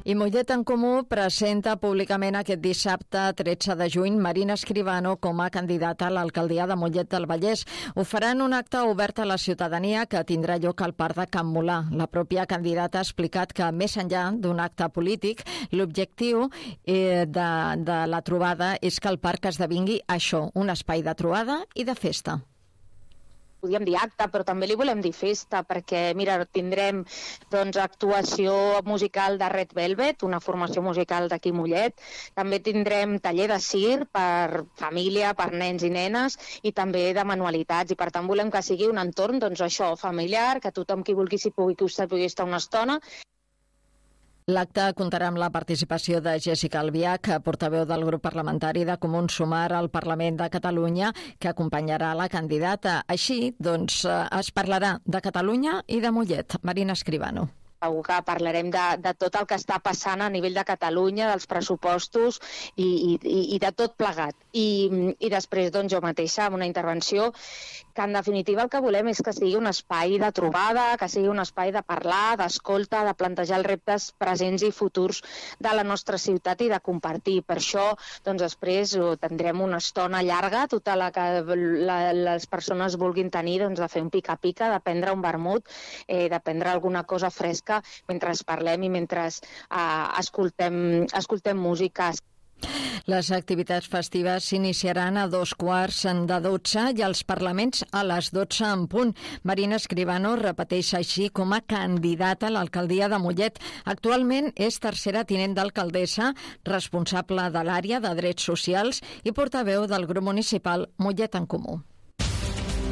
I Mollet en Comú presenta públicament aquest dissabte 13 de juny Marina Escribano com a candidata a l'alcaldia de Mollet del Vallès. Ho farà en un acte obert a la ciutadania que tindrà lloc al Parc de Can Molà. La pròpia candidata ha explicat que, més enllà d'un acte polític, l'objectiu de la trobada és que el parc esdevingui això, un espai de trobada i de festa. Podríem dir acte, però també li volem dir festa, perquè, mira, tindrem actuació musical de Red Velvet, una formació musical d'aquí Mollet. També tindrem taller de circ per família, per nens i nenes, i també de manualitats. I per tant volem que sigui un entorn, això, familiar, que tothom qui vulgui s'hi pugui estar una estona. L'acte comptarà amb la participació de Jessica Albiach, portaveu del grup parlamentari de Comuns Sumar al Parlament de Catalunya, que acompanyarà la candidata. Així, es parlarà de Catalunya i de Mollet. Marina Escribano. Segur que parlarem de tot el que està passant a nivell de Catalunya, dels pressupostos i de tot plegat. I després, jo mateixa, amb una intervenció que, en definitiva, el que volem és que sigui un espai de trobada, que sigui un espai de parlar, d'escolta, de plantejar els reptes presents i futurs de la nostra ciutat i de compartir. Per això, després tindrem una estona llarga, tota la que les persones vulguin tenir, de fer un pica-pica, de prendre un vermut, de prendre alguna cosa fresca, mentre parlem i mentre escoltem música. Les activitats festives s'iniciaran a 11:15 i els parlaments a les 12 en punt. Marina Escribano repeteix així com a candidata a l'alcaldia de Mollet. Actualment és tercera tinent d'alcaldessa, responsable de l'àrea de drets socials i portaveu del grup municipal Mollet en Comú.